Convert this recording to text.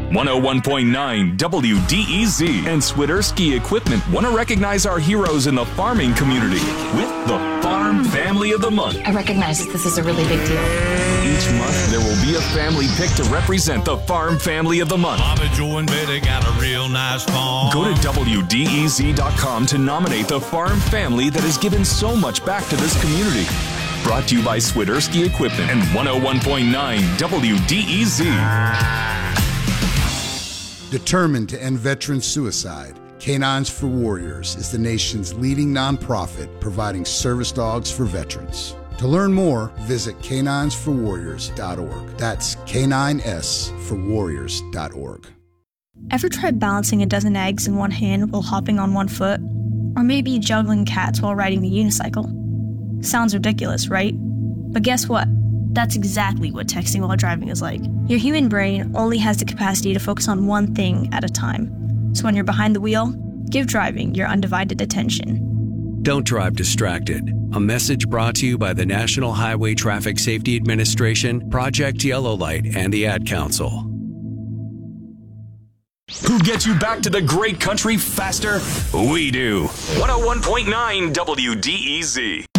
101.9 WDEZ and Swiderski Equipment want to recognize our heroes in the farming community with the Farm Family of the Month. I recognize that this is a really big deal. Each month, there will be a family pick to represent the Farm Family of the Month. Bobby, Joe, and Betty got a real nice farm. Go to WDEZ.com to nominate the Farm Family that has given so much back to this community. Brought to you by Swiderski Equipment and 101.9 WDEZ. Determined to end veteran suicide, Canines for Warriors is the nation's leading nonprofit providing service dogs for veterans. To learn more, visit caninesforwarriors.org. That's K9S4Warriors.org. Ever tried balancing a dozen eggs in one hand while hopping on one foot? Or maybe juggling cats while riding the unicycle? Sounds ridiculous, right? But guess what? That's exactly what texting while driving is like. Your human brain only has the capacity to focus on one thing at a time. So when you're behind the wheel, give driving your undivided attention. Don't drive distracted. A message brought to you by the National Highway Traffic Safety Administration, Project Yellow Light, and the Ad Council. Who gets you back to the great country faster? We do. 101.9 WDEZ.